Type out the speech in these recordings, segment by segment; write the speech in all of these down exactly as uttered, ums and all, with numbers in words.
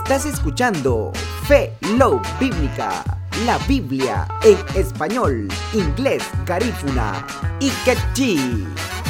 Estás escuchando Fe Love Bíblica, la Biblia en español, inglés, garífuna y quechí.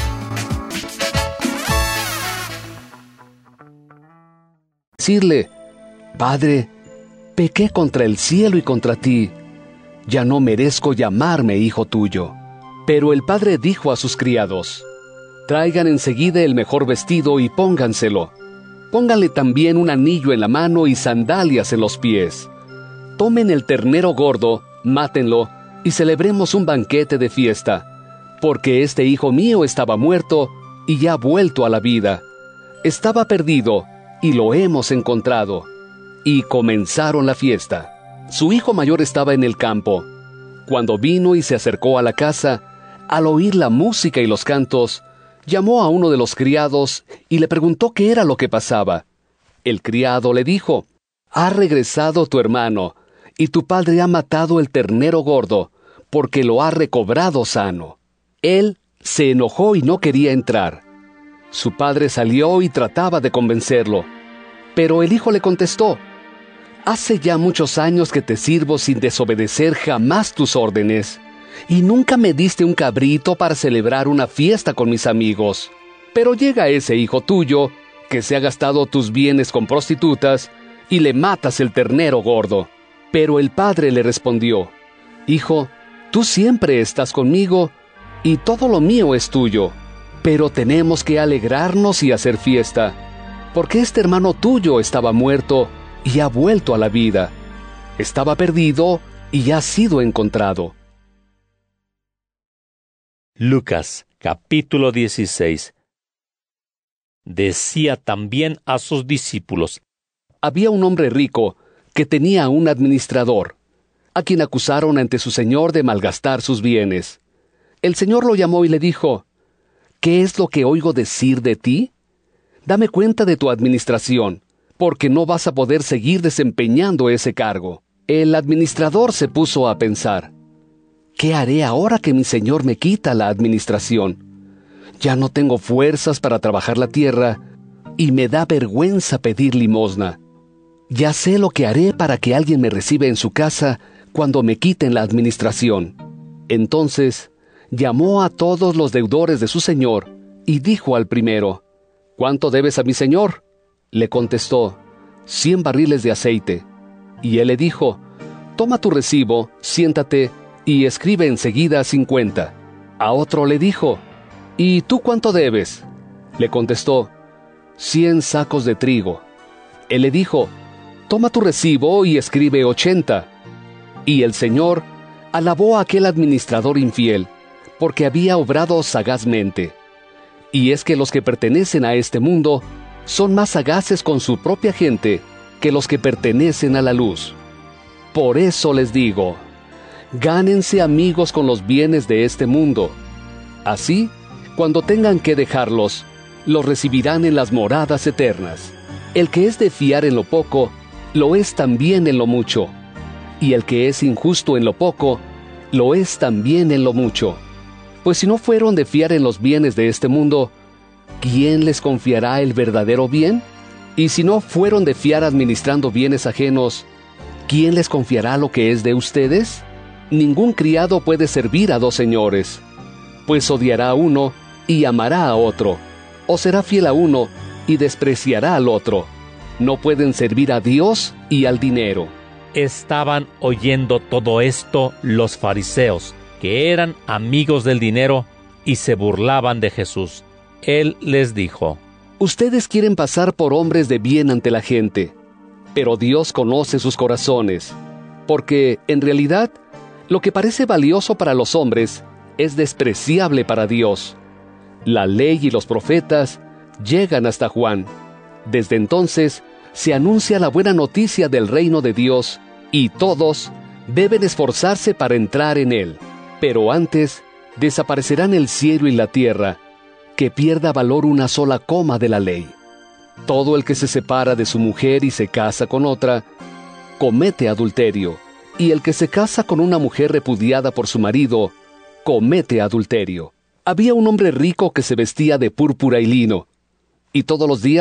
Decirle: Padre, pequé contra el cielo y contra ti. Ya no merezco llamarme hijo tuyo. Pero el padre dijo a sus criados: Traigan enseguida el mejor vestido y pónganselo. Pónganle también un anillo en la mano y sandalias en los pies. Tomen el ternero gordo, mátenlo, y celebremos un banquete de fiesta. Porque este hijo mío estaba muerto y ya ha vuelto a la vida. Estaba perdido y lo hemos encontrado. Y comenzaron la fiesta. Su hijo mayor estaba en el campo. Cuando vino y se acercó a la casa, al oír la música y los cantos, llamó a uno de los criados y le preguntó qué era lo que pasaba. El criado le dijo: Ha regresado tu hermano, y tu padre ha matado el ternero gordo, porque lo ha recobrado sano. Él se enojó y no quería entrar. Su padre salió y trataba de convencerlo, pero el hijo le contestó: Hace ya muchos años que te sirvo sin desobedecer jamás tus órdenes, y nunca me diste un cabrito para celebrar una fiesta con mis amigos. Pero llega ese hijo tuyo, que se ha gastado tus bienes con prostitutas, y le matas el ternero gordo. Pero el padre le respondió: Hijo, tú siempre estás conmigo, y todo lo mío es tuyo. Pero tenemos que alegrarnos y hacer fiesta, porque este hermano tuyo estaba muerto y ha vuelto a la vida. Estaba perdido y ha sido encontrado. Lucas, capítulo dieciséis. Decía también a sus discípulos: Había un hombre rico que tenía un administrador, a quien acusaron ante su señor de malgastar sus bienes. El señor lo llamó y le dijo: ¿Qué es lo que oigo decir de ti? Dame cuenta de tu administración, porque no vas a poder seguir desempeñando ese cargo. El administrador se puso a pensar: ¿Qué haré ahora que mi señor me quita la administración? Ya no tengo fuerzas para trabajar la tierra y me da vergüenza pedir limosna. Ya sé lo que haré para que alguien me reciba en su casa cuando me quiten la administración. Entonces llamó a todos los deudores de su señor y dijo al primero: ¿Cuánto debes a mi señor? Le contestó: Cien barriles de aceite. Y él le dijo: Toma tu recibo, siéntate y escribe enseguida cincuenta. A otro le dijo: ¿Y tú cuánto debes? Le contestó: Cien sacos de trigo. Él le dijo: Toma tu recibo y escribe ochenta. Y el señor alabó a aquel administrador infiel, porque había obrado sagazmente. Y es que los que pertenecen a este mundo son más sagaces con su propia gente que los que pertenecen a la luz. Por eso les digo: gánense amigos con los bienes de este mundo. Así, cuando tengan que dejarlos, los recibirán en las moradas eternas. El que es de fiar en lo poco, lo es también en lo mucho. Y el que es injusto en lo poco, lo es también en lo mucho. Pues si no fueron de fiar en los bienes de este mundo, ¿quién les confiará el verdadero bien? Y si no fueron de fiar administrando bienes ajenos, ¿quién les confiará lo que es de ustedes? Ningún criado puede servir a dos señores, pues odiará a uno y amará a otro, o será fiel a uno y despreciará al otro. No pueden servir a Dios y al dinero. Estaban oyendo todo esto los fariseos, que eran amigos del dinero, y se burlaban de Jesús. Él les dijo: Ustedes quieren pasar por hombres de bien ante la gente, pero Dios conoce sus corazones, porque, en realidad, lo que parece valioso para los hombres es despreciable para Dios. La ley y los profetas llegan hasta Juan. Desde entonces se anuncia la buena noticia del reino de Dios, y todos deben esforzarse para entrar en él. Pero antes desaparecerán el cielo y la tierra, que pierda valor una sola coma de la ley. Todo el que se separa de su mujer y se casa con otra, comete adulterio, y el que se casa con una mujer repudiada por su marido, comete adulterio. Había un hombre rico que se vestía de púrpura y lino, y todos los días